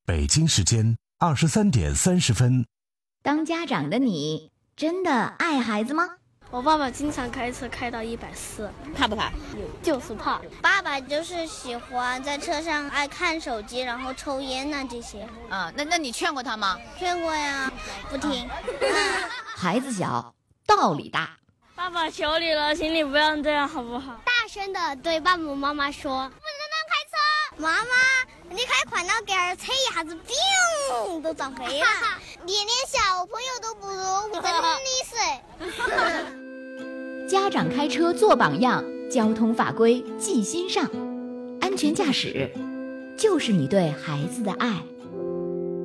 北京时间23:30。 当家长的你真的爱孩子吗？ 我爸爸经常开车开到140， 怕不怕？ 就是怕。 爸爸就是喜欢在车上爱看手机，然后抽烟呐这些。 那你劝过他吗？ 劝过呀，不听。 孩子小，道理大。 爸爸求你了，请你不要这样好不好？ 大声的对爸爸妈妈说：“不能乱开车！妈妈，你开快了点儿，车一下子砰都撞飞了。你连小朋友都不如，真的是。” 家长开车做榜样，交通法规记心上，安全驾驶就是你对孩子的爱。